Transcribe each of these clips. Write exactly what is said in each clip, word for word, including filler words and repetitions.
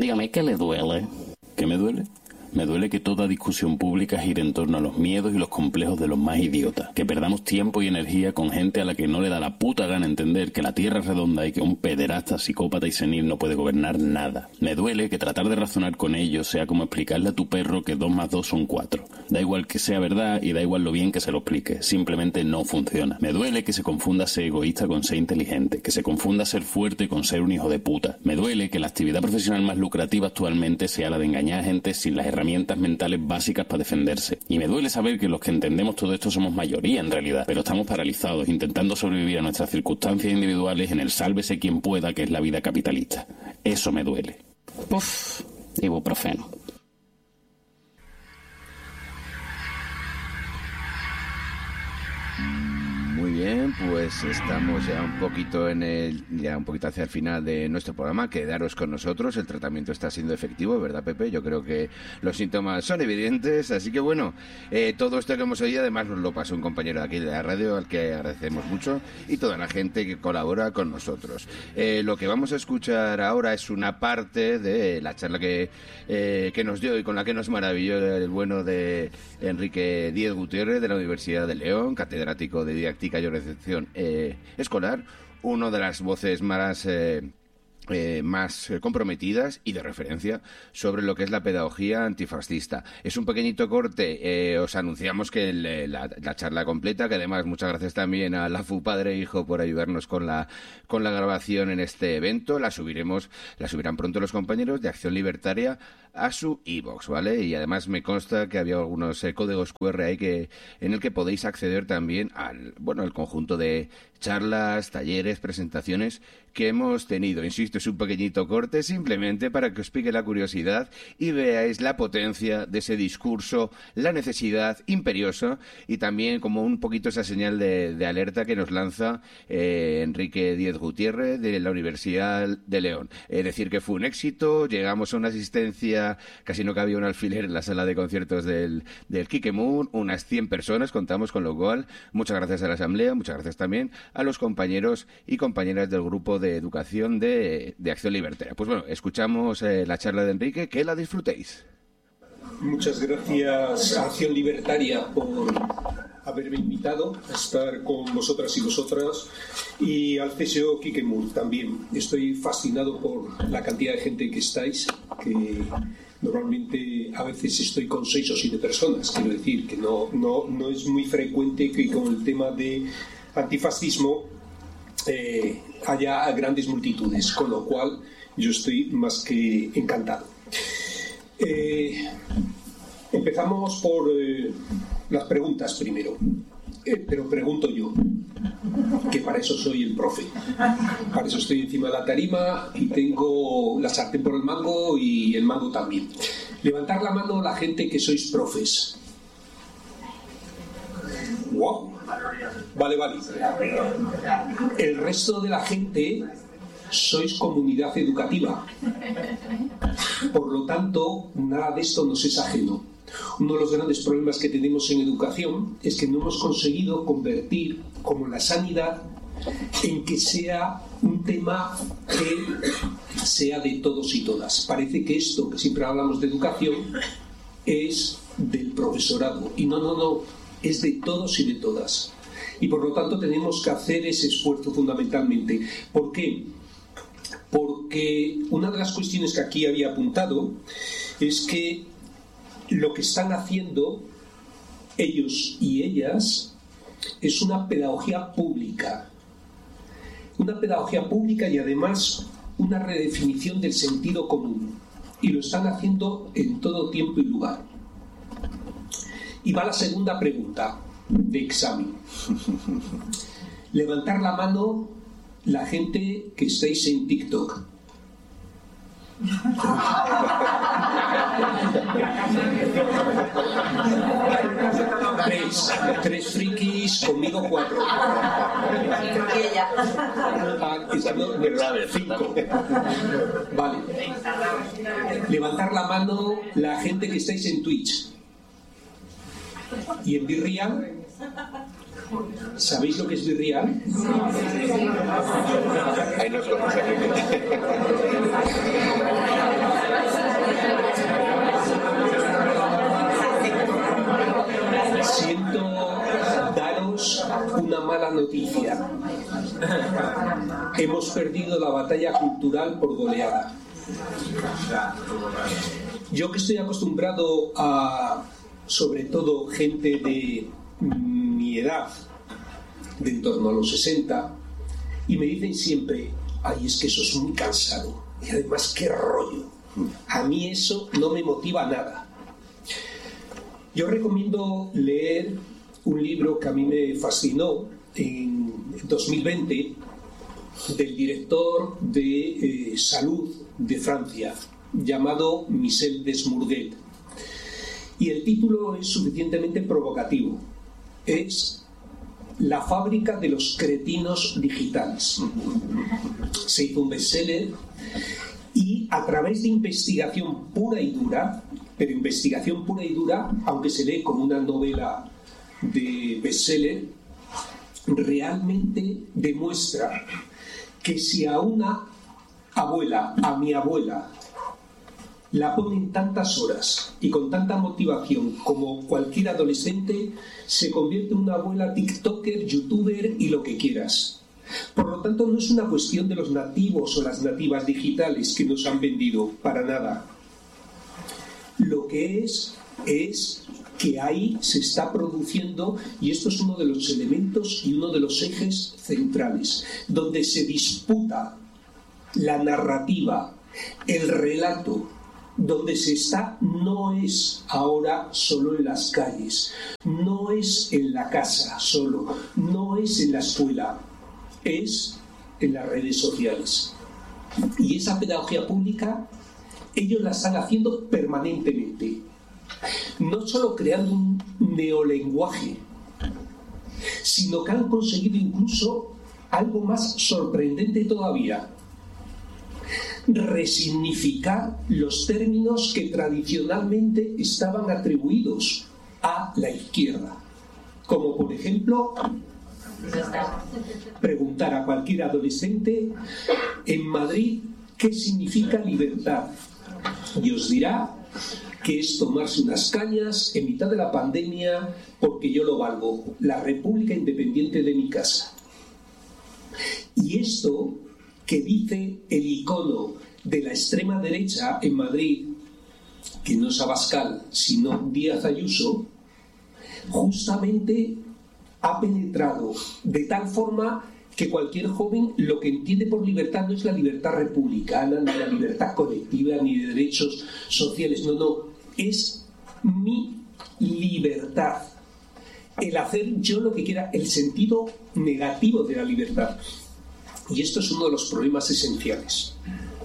Dígame, ¿qué le duele? ¿Qué me duele? Me duele que toda discusión pública gire en torno a los miedos y los complejos de los más idiotas. Que perdamos tiempo y energía con gente a la que no le da la puta gana entender que la tierra es redonda y que un pederasta, psicópata y senil no puede gobernar nada. Me duele que tratar de razonar con ellos sea como explicarle a tu perro que dos más dos son cuatro. Da igual que sea verdad y da igual lo bien que se lo explique. Simplemente no funciona. Me duele que se confunda ser egoísta con ser inteligente. Que se confunda ser fuerte con ser un hijo de puta. Me duele que la actividad profesional más lucrativa actualmente sea la de engañar a gente sin las herramientas herramientas mentales básicas para defenderse. Y me duele saber que los que entendemos todo esto somos mayoría en realidad, pero estamos paralizados intentando sobrevivir a nuestras circunstancias individuales en el sálvese quien pueda que es la vida capitalista. Eso me duele. Uf, ibuprofeno. Muy bien, pues estamos ya un poquito en el, ya un poquito hacia el final de nuestro programa. Quedaros con nosotros, el tratamiento está siendo efectivo, ¿verdad, Pepe? Yo creo que los síntomas son evidentes, así que bueno, eh, todo esto que hemos oído además nos lo pasó un compañero de aquí de la radio, al que agradecemos mucho, y toda la gente que colabora con nosotros. Eh, lo que vamos a escuchar ahora es una parte de la charla que, eh, que nos dio y con la que nos maravilló el bueno de Enrique Díez Gutiérrez de la Universidad de León, catedrático de Didáctica y Orientación eh, Escolar, una de las voces más... Eh, Eh, más eh, comprometidas y de referencia sobre lo que es la pedagogía antifascista. Es un pequeñito corte, eh, os anunciamos que el, la, la charla completa, que además muchas gracias también a la F U Padre e Hijo por ayudarnos con la con la grabación en este evento, la subiremos, la subirán pronto los compañeros de Acción Libertaria a su iVoox, ¿vale? Y además me consta que había algunos eh, códigos cu erre ahí que en el que podéis acceder también al, bueno, al conjunto de charlas, talleres, presentaciones que hemos tenido. Insisto, es un pequeñito corte simplemente para que os pique la curiosidad y veáis la potencia de ese discurso, la necesidad imperiosa y también como un poquito esa señal de, de alerta que nos lanza eh, Enrique Díez Gutiérrez de la Universidad de León. Es decir, que fue un éxito, llegamos a una asistencia, casi no cabía un alfiler en la sala de conciertos del, del Kikemun, unas cien personas contamos, con lo cual muchas gracias a la Asamblea, muchas gracias también a los compañeros y compañeras del grupo de educación de, de Acción Libertaria. Pues bueno, escuchamos eh, la charla de Enrique, que la disfrutéis. Muchas gracias a Acción Libertaria por haberme invitado a estar con vosotras y vosotras, y al C S O Kikemun también. Estoy fascinado por la cantidad de gente que estáis, que normalmente a veces estoy con seis o siete personas. Quiero decir que no, no, no es muy frecuente que con el tema de antifascismo eh, haya grandes multitudes, con lo cual yo estoy más que encantado. Eh, empezamos por eh, las preguntas primero, eh, pero pregunto yo, que para eso soy el profe, para eso estoy encima de la tarima y tengo la sartén por el mango y el mango también. Levantar la mano la gente que sois profes. ¡Wow! Vale, vale. El resto de la gente sois comunidad educativa. Por lo tanto, nada de esto nos es ajeno. Uno de los grandes problemas que tenemos en educación es que no hemos conseguido convertir, como la sanidad, en que sea un tema que sea de todos y todas. Parece que esto, que siempre hablamos de educación, es del profesorado. Y no, no, no, es de todos y de todas. Y por lo tanto tenemos que hacer ese esfuerzo fundamentalmente. ¿Por qué? Porque una de las cuestiones que aquí había apuntado es que lo que están haciendo ellos y ellas es una pedagogía pública. Una pedagogía pública y además una redefinición del sentido común. Y lo están haciendo en todo tiempo y lugar. Y va la segunda pregunta de examen. Levantar la mano la gente que estáis en TikTok. Tres, tres frikis, conmigo cuatro. Ah, no, cinco. Vale. Levantar la mano la gente que estáis en Twitch. ¿Y en Virreal? ¿Sabéis lo que es Virreal? Ahí nos conocemos. hemos perdido la batalla cultural por goleada. Yo que estoy acostumbrado a, sobre todo, gente de mi edad, de en torno a los sesenta, y me dicen siempre, ay, es que eso es muy cansado, y además qué rollo. A mí eso no me motiva nada. Yo recomiendo leer un libro que a mí me fascinó en dos mil veinte, del director de eh, salud de Francia, llamado Michel Desmourguet. Y el título es suficientemente provocativo. Es La fábrica de los cretinos digitales. Se hizo un bestseller y a través de investigación pura y dura, pero investigación pura y dura, aunque se lee como una novela de bestseller, realmente demuestra que si a una abuela, a mi abuela, la ponen tantas horas y con tanta motivación como cualquier adolescente, se convierte en una abuela tiktoker, youtuber y lo que quieras. Por lo tanto, no es una cuestión de los nativos o las nativas digitales que nos han vendido, para nada. Lo que es, es que ahí se está produciendo, y esto es uno de los elementos y uno de los ejes centrales, donde se disputa la narrativa, el relato, donde se está no es ahora solo en las calles, no es en la casa solo, no es en la escuela, es en las redes sociales. Y esa pedagogía pública ellos la están haciendo permanentemente, no solo creando un neolenguaje, sino que han conseguido incluso algo más sorprendente todavía: resignificar los términos que tradicionalmente estaban atribuidos a la izquierda, como por ejemplo preguntar a cualquier adolescente en Madrid qué significa libertad, y os dirá que es tomarse unas cañas en mitad de la pandemia porque yo lo valgo, la república independiente de mi casa. Y esto que dice el icono de la extrema derecha en Madrid, que no es Abascal, sino Díaz Ayuso, justamente ha penetrado de tal forma que cualquier joven lo que entiende por libertad no es la libertad republicana, ni la libertad colectiva, ni de derechos sociales, no, no, es mi libertad, el hacer yo lo que quiera, el sentido negativo de la libertad. Y esto es uno de los problemas esenciales.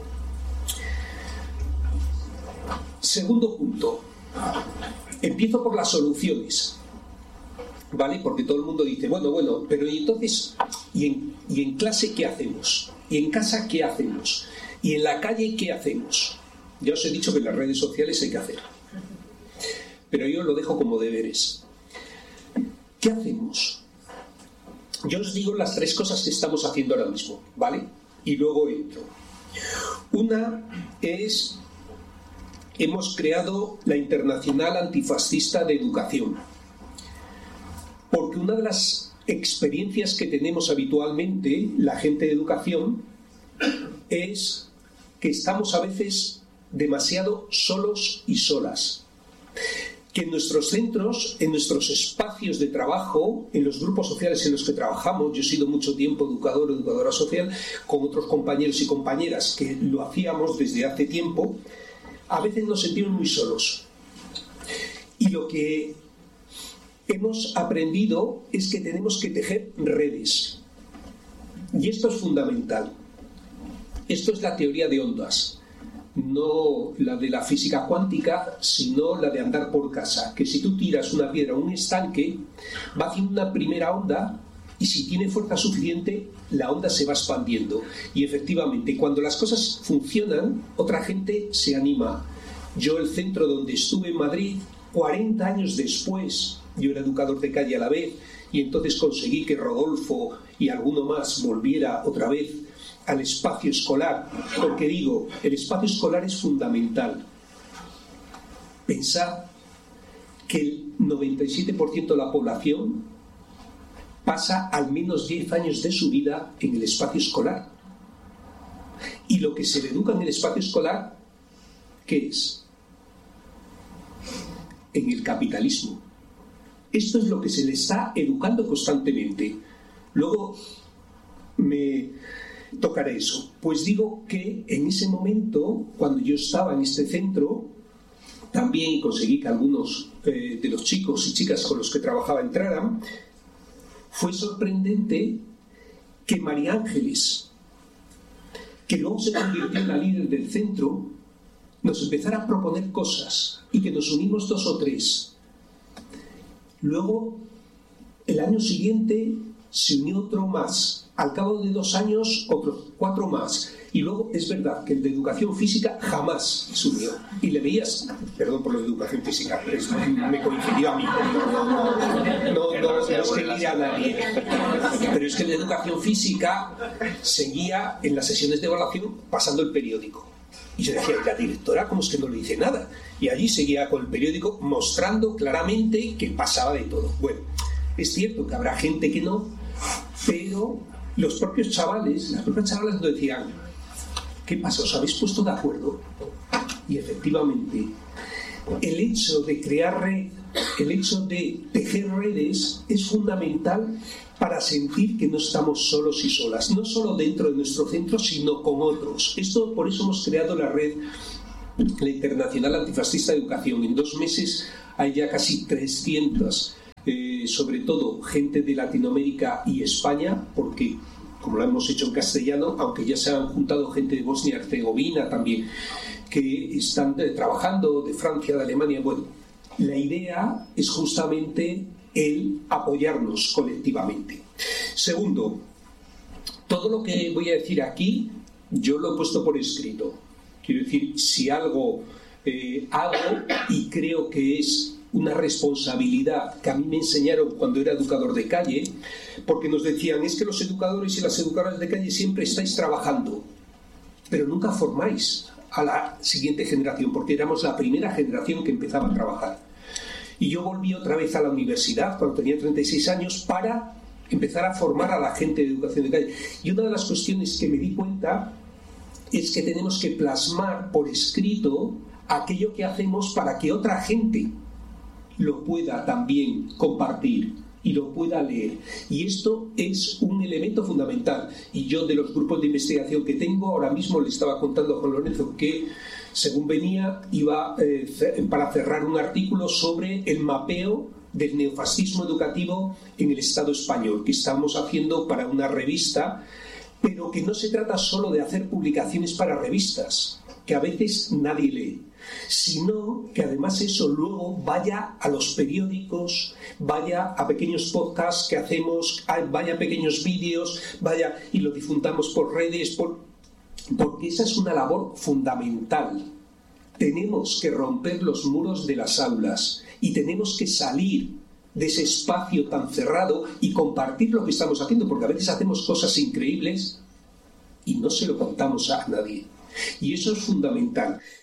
Segundo punto. Empiezo por las soluciones, ¿vale? Porque todo el mundo dice, bueno, bueno, pero ¿y entonces? ¿Y en, y en clase qué hacemos? ¿Y en casa qué hacemos? ¿Y en la calle qué hacemos? Ya os he dicho que en las redes sociales hay que hacer, pero yo lo dejo como deberes. ¿Qué hacemos? Yo os digo las tres cosas que estamos haciendo ahora mismo, ¿vale? Y luego entro. Una es, hemos creado la Internacional Antifascista de Educación, porque una de las experiencias que tenemos habitualmente la gente de educación es que estamos a veces demasiado solos y solas, que en nuestros centros, en nuestros espacios de trabajo, en los grupos sociales en los que trabajamos, yo he sido mucho tiempo educador o educadora social, con otros compañeros y compañeras que lo hacíamos desde hace tiempo, a veces nos sentimos muy solos. Y lo que hemos aprendido es que tenemos que tejer redes. Y esto es fundamental. Esto es la teoría de ondas. No la de la física cuántica, sino la de andar por casa, que si tú tiras una piedra a un estanque, va haciendo una primera onda y si tiene fuerza suficiente, la onda se va expandiendo. Y efectivamente, cuando las cosas funcionan, otra gente se anima. Yo, el centro donde estuve en Madrid, cuarenta años después, yo era educador de calle a la vez, y entonces conseguí que Rodolfo y alguno más volviera otra vez al espacio escolar, porque digo, el espacio escolar es fundamental. Pensad que el noventa y siete por ciento de la población pasa al menos diez años de su vida en el espacio escolar. Y lo que se le educa en el espacio escolar, ¿qué es? En el capitalismo. Esto es lo que se le está educando constantemente. Luego me tocaré eso. Pues digo que en ese momento, cuando yo estaba en este centro, también conseguí que algunos eh, de los chicos y chicas con los que trabajaba entraran. Fue sorprendente que María Ángeles, que luego se convirtió en la líder del centro, nos empezara a proponer cosas y que nos unimos dos o tres. Luego, el año siguiente, se unió otro más. Al cabo de dos años, otros cuatro más. Y luego es verdad que el de educación física jamás se unió. Y le veías, perdón por lo de educación física, pero esto me coincidió a mí. No, no, no, no, no es que mire a nadie. Pero es que el de educación física seguía en las sesiones de evaluación pasando el periódico. Y yo decía, ¿y la directora cómo es que no le dice nada? Y allí seguía con el periódico mostrando claramente que pasaba de todo. Bueno, es cierto que habrá gente que no, pero los propios chavales, las propias chavalas nos decían, ¿qué pasa? ¿Os habéis puesto de acuerdo? Y efectivamente, el hecho de crear red, el hecho de tejer redes es fundamental para sentir que no estamos solos y solas, no solo dentro de nuestro centro, sino con otros. Esto, por eso hemos creado la red, la Internacional Antifascista de Educación. En dos meses hay ya casi trescientas, eh, sobre todo gente de Latinoamérica y España, porque como lo hemos hecho en castellano, aunque ya se han juntado gente de Bosnia y Herzegovina también, que están eh, trabajando, de Francia, de Alemania. Bueno, la idea es justamente el apoyarnos colectivamente. Segundo, todo lo que voy a decir aquí, yo lo he puesto por escrito. Quiero decir, si algo eh, hago y creo que es una responsabilidad que a mí me enseñaron cuando era educador de calle, porque nos decían, es que los educadores y las educadoras de calle siempre estáis trabajando, pero nunca formáis a la siguiente generación, porque éramos la primera generación que empezaba a trabajar. Y yo volví otra vez a la universidad cuando tenía treinta y seis años para empezar a formar a la gente de educación de calle. Y una de las cuestiones que me di cuenta es que tenemos que plasmar por escrito aquello que hacemos para que otra gente lo pueda también compartir y lo pueda leer. Y esto es un elemento fundamental. Y yo, de los grupos de investigación que tengo, ahora mismo le estaba contando a Juan Lorenzo que, según venía, iba eh, para cerrar un artículo sobre el mapeo del neofascismo educativo en el Estado español, que estamos haciendo para una revista, pero que no se trata solo de hacer publicaciones para revistas, que a veces nadie lee, sino que además eso luego vaya a los periódicos, vaya a pequeños podcasts que hacemos, vaya a pequeños vídeos, vaya y lo difundamos por redes, por, porque esa es una labor fundamental. Tenemos que romper los muros de las aulas y tenemos que salir de ese espacio tan cerrado y compartir lo que estamos haciendo, porque a veces hacemos cosas increíbles y no se lo contamos a nadie. Y eso es fundamental.